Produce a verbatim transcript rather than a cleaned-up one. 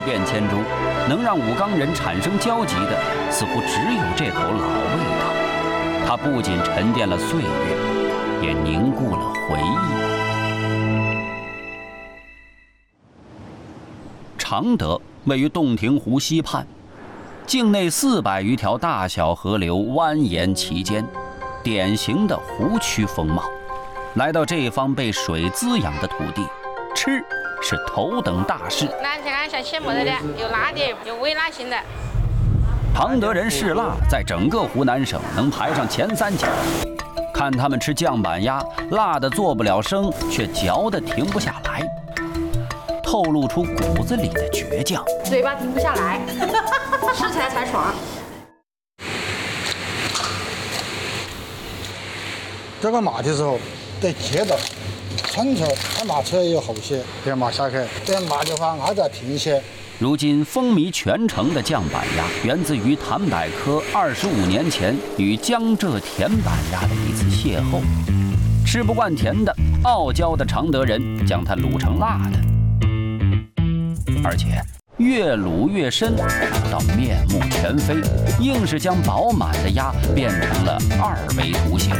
变迁中，能让武冈人产生交集的，似乎只有这口老味道。它不仅沉淀了岁月，也凝固了回忆。常德位于洞庭湖西畔，境内四百余条大小河流蜿蜒其间，典型的湖区风貌。来到这方被水滋养的土地，吃是头等大事。 那这个像切末的的，有辣的，有微辣性的。 常德人嗜辣，在整个湖南省能排上前三甲。看他们吃酱板鸭，辣的做不了声，却嚼得停不下来，透露出骨子里的倔强。 嘴巴停不下来，吃起来才爽。 这个麻的时候得接着穿出，它麻出来有后些，别麻下去。这样麻的话，还得停些。 如今风靡全城的酱板鸭，源自于谭百科二十五年前与江浙甜板鸭的一次邂逅。吃不惯甜的，傲娇的常德人将它卤成辣的，而且越卤越深，卤到面目全非，硬是将饱满的鸭变成了二维图形。